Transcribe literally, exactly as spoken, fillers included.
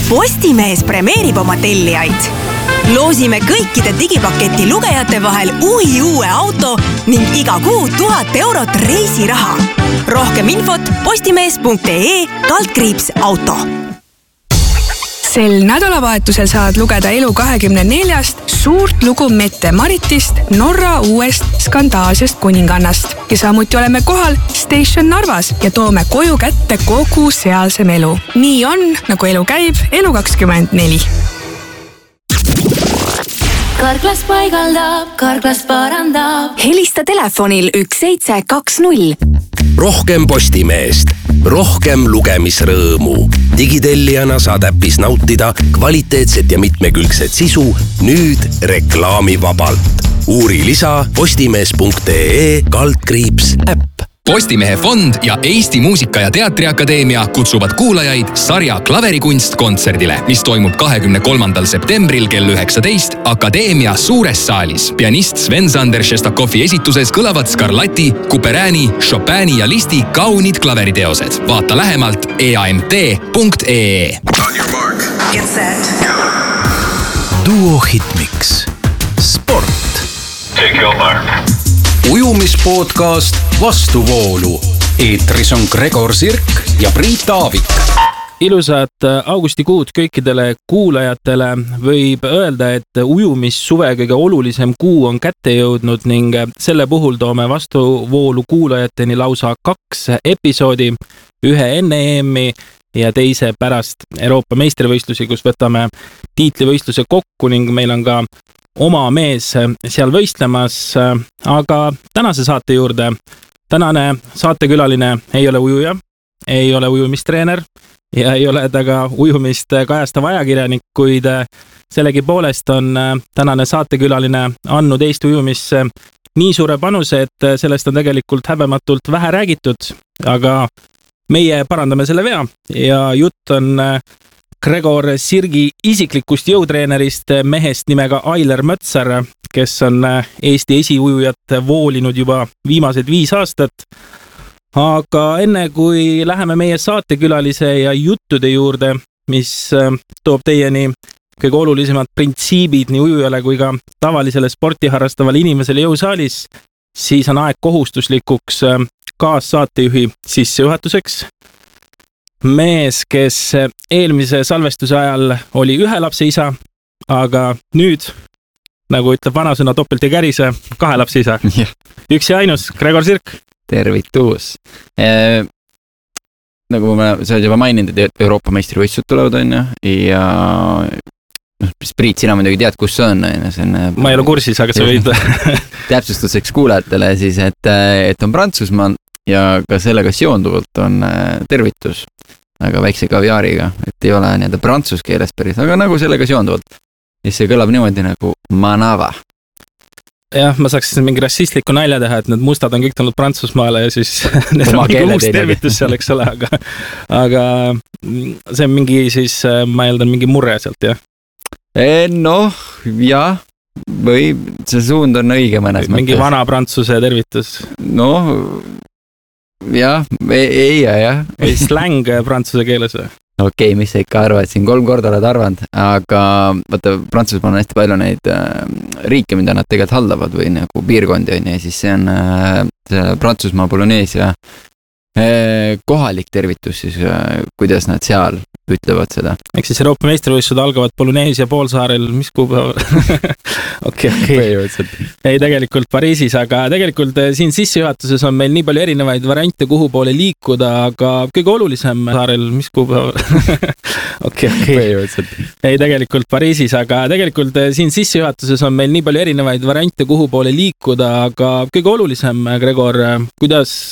Postimees premeerib oma tellijaid. Loosime kõikide digipaketi lugejate vahel uhi uue auto ning iga kuu tuhat eurot reisiraha. Rohkem infot postimees.ee kaldkriips auto. Sel nädalavahetusel saad lugeda Elu kahekümne neljast suurt lugu Mette Maritist, Norra uuest skandaalsest kuningannast. Ja samuti oleme kohal Station Narvas ja toome koju kätte kogu sealse elu. Nii on, nagu elu käib, Elu kakskümmend neli. Karklas paigaldab, Karklas parandab. Helista telefonil üks seitse kaks null. Rohkem Postimeest, rohkem lugemisrõõmu. Digitellijana saad äppis nautida kvaliteetset ja mitmekülgset sisu nüüd reklaamivabalt. Uuri lisa postimees.ee kaldkriips äpp. Postimehe fond ja Eesti Muusika- ja Teatriakadeemia kutsuvad kuulajaid sarja Klaverikunst kontserdile, mis toimub kahekümne kolmandal septembril kell üheksateist Akadeemia suures saalis. Pianist Sven-Sander Šestakovi esituses kõlavad Scarlatti, Couperini, Chopini ja Listi kaunid klaveriteosed. Vaata lähemalt e a m t punkt e e. On your mark. Get set. Duo Hitmix. Sport. Take your mark. Ujumispodcast Vastuvoolu. Eetris on Gregor Sirk ja Priit Aavik. Ilusat augustikuud kõikidele kuulajatele. Võib öelda, et ujumissuve kõige olulisem kuu on kätte jõudnud ning selle puhul toome Vastuvoolu kuulajateni lausa kaks episoodi, ühe enne E M-i ja teise pärast Euroopa meistrivõistlusi, kus võtame tiitlivõistluse kokku ning meil on ka oma mees seal võistlemas, aga tänase saate juurde. Tänane saatekülaline ei ole ujuja, ei ole ujumistreener ja ei ole ta ka ujumist kajastav ajakirjanik, kuid sellegi poolest on tänane saatekülaline andnud Eesti ujumisse nii suure panuse, et sellest on tegelikult häbematult vähe räägitud, aga meie parandame selle vea ja jutt on Gregor Sirgi isiklikust jõutreenerist mehest nimega Ailer Mötsar, kes on Eesti esiujujat voolinud juba viimased viis aastat. Aga enne kui läheme meie saatekülalise ja juttude juurde, mis toob teieni kõige olulisemad printsiibid nii ujujale kui ka tavalisele sporti harrastavale inimesele jõusaalis, siis on aeg kohustuslikuks kaassaatejuhi sissejuhatuseks. Mees, kes eelmise salvestuse ajal oli ühe lapse isa, aga nüüd, nagu ütleb vanasõna topelt ja kärise, kahe lapse isa. Üks ja ainus, Gregor Sirk. Tervitus. E, nagu ma, sa oled juba maininud, et Euroopa meistrivõistlused tulevad on ja no, Priit, sina muidugi tead, kus see on. See on ma ei ole kursis, aga sa võid. Täpsustuseks kuulajatele siis, et, et on Prantsusmaa ja ka sellega seonduvalt on tervitus. Aga väikse kaviaariga, et ei ole nii-öelda prantsus keeles päris, aga nagu sellega seonduvalt. Ja see kõlab niimoodi nagu manava. Jah, ma saaks mingi rassistliku nalja teha, et need mustad on kõik tulnud Prantsusmaale ja siis need on mingi uus tervitus seal, eks ole, aga, aga see on mingi siis, ma eeldan, mingi murre sealt, jah? E, noh, jah, või see suund on õige mõnes mõttes. Mingi vana prantsuse tervitus. Noh, jah, ei ja jah. Või släng prantsuse keeles või? Okei, mis sa ikka arvad, siin kolm korda oled arvanud, aga vaata, Prantsusmaal on hästi palju neid äh, riike, mida nad tegelikult haldavad või nagu piirkondi on ja siis see on äh, see Prantsusmaa, Polüneesia äh, kohalik tervitus siis, äh, kuidas nad seal ütlevad seda. Ehk siis Euroopa meistrivõistlused algavad Polüneesia poolsaarel, mis kuupäeval? Okei, okei. Ei, tegelikult Pariisis, aga tegelikult siin sissejuhatuses on meil nii palju erinevaid variante, kuhu poole liikuda, aga kõige olulisem saarel, mis kuupäeval? Okei, okei. Ei, tegelikult Pariisis, aga tegelikult siin sissejuhatuses on meil nii palju erinevaid variante, kuhu poole liikuda, aga kõige olulisem, Gregor, kuidas